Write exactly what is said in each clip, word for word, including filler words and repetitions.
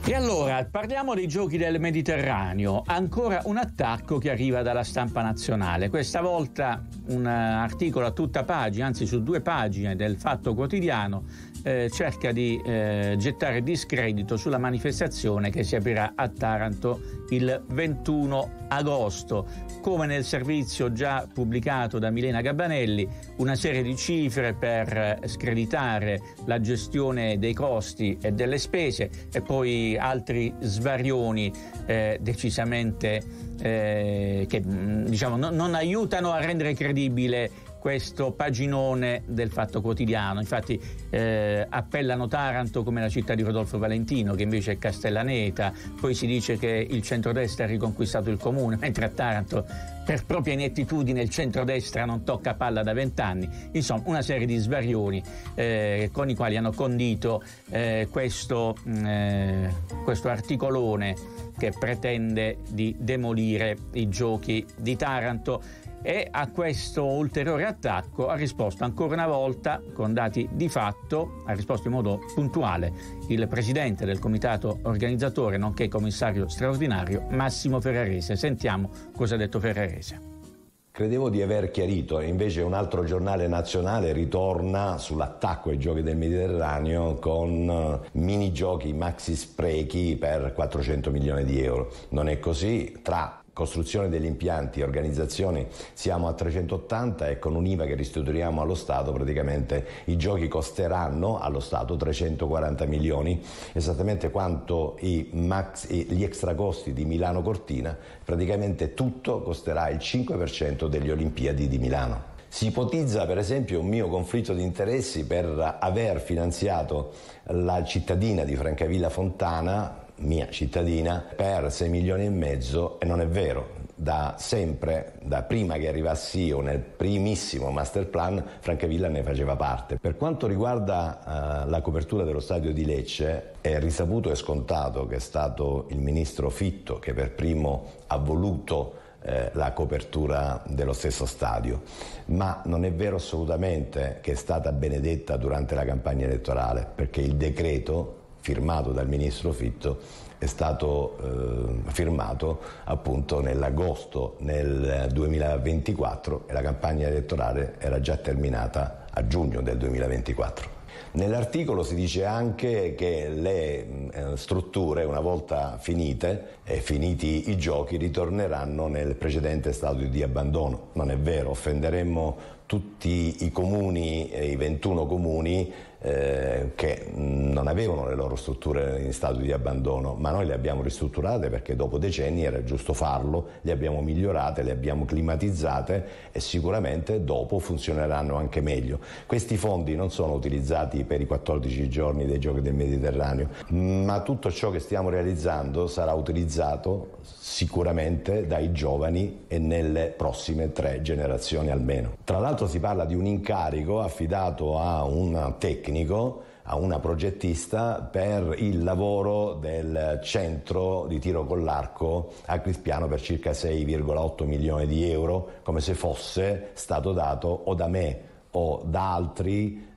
E allora parliamo dei giochi del Mediterraneo, ancora un attacco che arriva dalla stampa nazionale, questa volta un articolo a tutta pagina, anzi su due pagine del Fatto Quotidiano, eh, cerca di eh, gettare discredito sulla manifestazione che si aprirà a Taranto il ventuno agosto. Come nel servizio già pubblicato da Milena Gabbanelli, una serie di cifre per screditare la gestione dei costi e delle spese e poi altri svarioni eh, decisamente eh, che diciamo non, non aiutano a rendere credibile questo paginone del Fatto Quotidiano. Infatti eh, appellano Taranto come la città di Rodolfo Valentino, che invece è Castellaneta, poi si dice che il centrodestra ha riconquistato il comune, mentre a Taranto per propria inettitudine il centrodestra non tocca palla da vent'anni. Insomma, una serie di svarioni eh, con i quali hanno condito eh, questo, eh, questo articolone che pretende di demolire i giochi di Taranto. E a questo ulteriore attacco ha risposto ancora una volta con dati di fatto, ha risposto in modo puntuale il presidente del comitato organizzatore nonché commissario straordinario Massimo Ferrarese. Sentiamo cosa ha detto Ferrarese. Credevo di aver chiarito, e invece un altro giornale nazionale ritorna sull'attacco ai giochi del Mediterraneo con minigiochi maxi sprechi per quattrocento milioni di euro. Non è così. Tra costruzione degli impianti e organizzazioni siamo a trecentottanta e con un'I V A che restituiamo allo Stato praticamente i giochi costeranno allo Stato trecentoquaranta milioni, esattamente quanto i max, gli extra costi di Milano Cortina. Praticamente tutto costerà il cinque per cento delle Olimpiadi di Milano. Si ipotizza per esempio un mio conflitto di interessi per aver finanziato la cittadina di Francavilla Fontana, mia cittadina, per sei milioni e mezzo, e non è vero. Da sempre, da prima che arrivassi io nel primissimo master plan, Francavilla ne faceva parte. Per quanto riguarda uh, la copertura dello stadio di Lecce, è risaputo e scontato che è stato il ministro Fitto che per primo ha voluto eh, la copertura dello stesso stadio, ma non è vero assolutamente che è stata benedetta durante la campagna elettorale, perché il decreto firmato dal ministro Fitto è stato eh, firmato appunto nell'agosto nel duemilaventiquattro e la campagna elettorale era già terminata a giugno del duemilaventiquattro. Nell'articolo si dice anche che le eh, strutture, una volta finite e finiti i giochi, ritorneranno nel precedente stato di abbandono. Non è vero, offenderemmo tutti i comuni, eh, i ventuno comuni eh, che non avevano le loro strutture in stato di abbandono, ma noi le abbiamo ristrutturate perché dopo decenni era giusto farlo, le abbiamo migliorate, le abbiamo climatizzate e sicuramente dopo funzioneranno anche meglio. Questi fondi non sono utilizzati per i quattordici giorni dei Giochi del Mediterraneo, ma tutto ciò che stiamo realizzando sarà utilizzato sicuramente dai giovani e nelle prossime tre generazioni almeno. Tra l'altro si parla di un incarico affidato a un tecnico, a una progettista per il lavoro del centro di tiro con l'arco a Crispiano per circa sei virgola otto milioni di euro, come se fosse stato dato o da me o da altri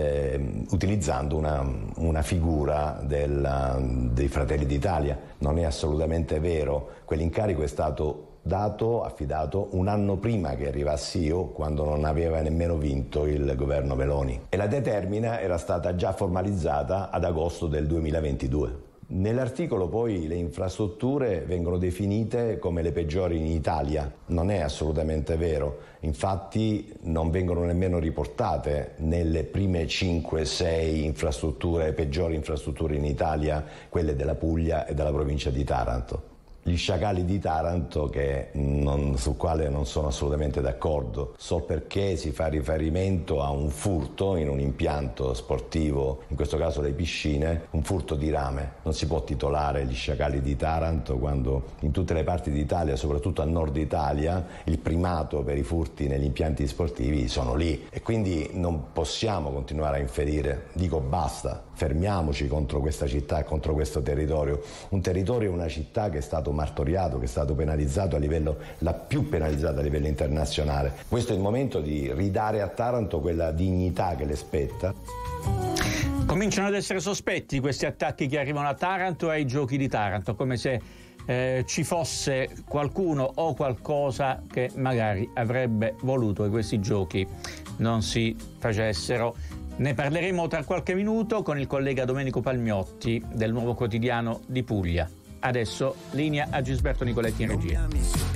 eh, utilizzando una, una figura del, dei Fratelli d'Italia. Non è assolutamente vero. Quell'incarico è stato dato, affidato un anno prima che arrivassi io, quando non aveva nemmeno vinto il governo Meloni, e la determina era stata già formalizzata ad agosto del duemilaventidue. Nell'articolo poi le infrastrutture vengono definite come le peggiori in Italia. Non è assolutamente vero, infatti non vengono nemmeno riportate nelle prime cinque sei infrastrutture, peggiori infrastrutture in Italia, quelle della Puglia e della provincia di Taranto. Gli sciacalli di Taranto, che non, sul quale non sono assolutamente d'accordo, so perché si fa riferimento a un furto in un impianto sportivo, in questo caso le piscine, un furto di rame. Non si può titolare gli sciacalli di Taranto quando in tutte le parti d'Italia, soprattutto a nord Italia, il primato per i furti negli impianti sportivi sono lì, e quindi non possiamo continuare a inferire. Dico basta, fermiamoci contro questa città e contro questo territorio. Un territorio e una città che è stato martoriato, che è stato penalizzato a livello, la più penalizzata a livello internazionale. Questo è il momento di ridare a Taranto quella dignità che le spetta. Cominciano ad essere sospetti questi attacchi che arrivano a Taranto e ai giochi di Taranto, come se eh, ci fosse qualcuno o qualcosa che magari avrebbe voluto che questi giochi non si facessero. Ne parleremo tra qualche minuto con il collega Domenico Palmiotti del Nuovo Quotidiano di Puglia. Adesso linea a Gisberto Nicoletti in regia.